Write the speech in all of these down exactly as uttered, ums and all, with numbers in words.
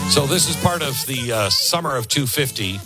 So this is part of the uh, summer of two fifty,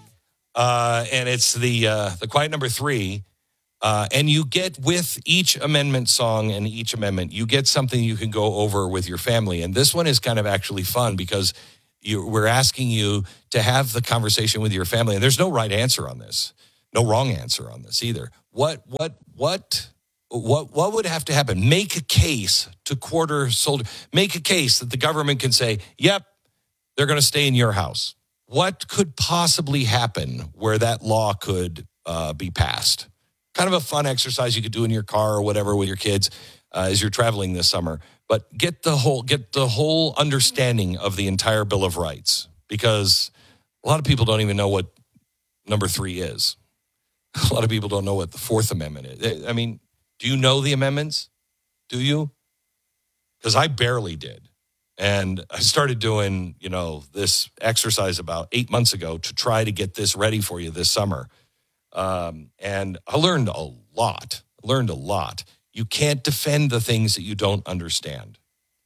uh, and it's the uh, the quiet number three. Uh, and you get with each amendment song and each amendment, you get something you can go over with your family. And this one is kind of actually fun because you, we're asking you to have the conversation with your family. And there's no right answer on this, no wrong answer on this either. What what what what what would have to happen? Make a case to quarter soldier. Make a case that the government can say, "Yep, they're going to stay in your house." What could possibly happen where that law could uh, be passed? Kind of a fun exercise you could do in your car or whatever with your kids uh, as you're traveling this summer. But get the whole get the whole understanding of the entire Bill of Rights, because a lot of people don't even know what number three is. A lot of people don't know what the Fourth Amendment is. I mean, do you know the amendments? Do you? Because I barely did. And I started doing, you know, this exercise about eight months ago to try to get this ready for you this summer. Um, and I learned a lot, learned a lot. You can't defend the things that you don't understand.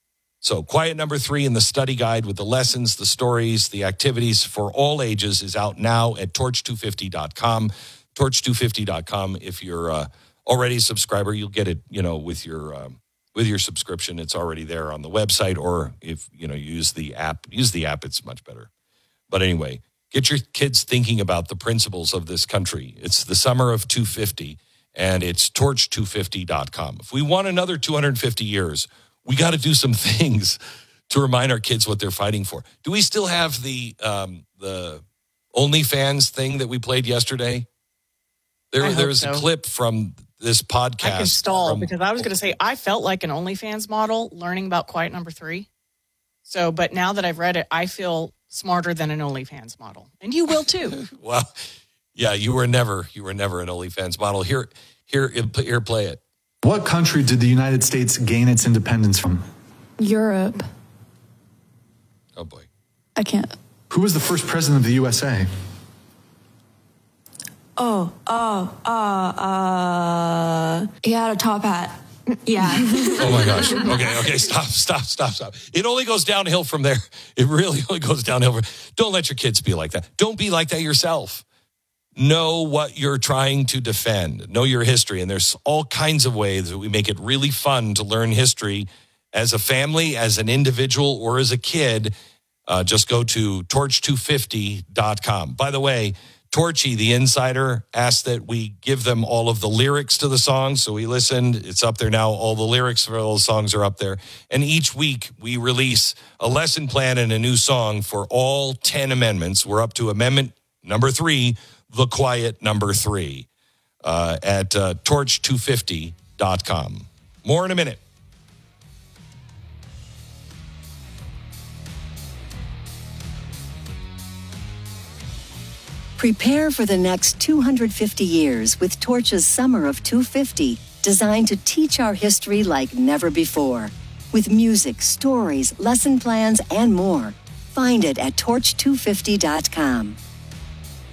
So quiet number three in the study guide with the lessons, the stories, the activities for all ages is out now at torch two fifty dot com. torch two fifty dot com. If you're uh, already a subscriber, you'll get it, you know, with your um, with your subscription. It's already there on the website, or if, you know, you use the app, use the app, it's much better. But anyway, get your kids thinking about the principles of this country. It's the summer of two fifty, and it's torch two fifty dot com. If we want another two hundred fifty years, we got to do some things to remind our kids what they're fighting for. Do we still have the um, the OnlyFans thing that we played yesterday? There, there was so. a clip from this podcast. I can stall from, because I was going to say I felt like an OnlyFans model learning about quiet number three. So, but now that I've read it, I feel smarter than an OnlyFans model, and you will too. Well, yeah, you were never, you were never an OnlyFans model. Here, here, here, play it. What country did the United States gain its independence from? Europe. Oh boy, I can't. Who was the first president of the U S A? Oh, oh, uh, uh, he had a top hat. Yeah. Oh my gosh. Okay, okay, stop, stop, stop, stop. It only goes downhill from there. It really only goes downhill. From, don't let your kids be like that. Don't be like that yourself. Know what you're trying to defend. Know your history. And there's all kinds of ways that we make it really fun to learn history as a family, as an individual, or as a kid. Uh, just go to torch two fifty dot com. By the way, Torchy, the insider, asked that we give them all of the lyrics to the songs. So we listened. It's up there now. All the lyrics for all the songs are up there. And each week we release a lesson plan and a new song for all ten amendments. We're up to amendment number three, the quiet number three, uh, at uh, torch two fifty dot com. More in a minute. Prepare for the next two hundred fifty years with Torch's Summer of two fifty, designed to teach our history like never before. With music, stories, lesson plans, and more. Find it at torch two fifty dot com.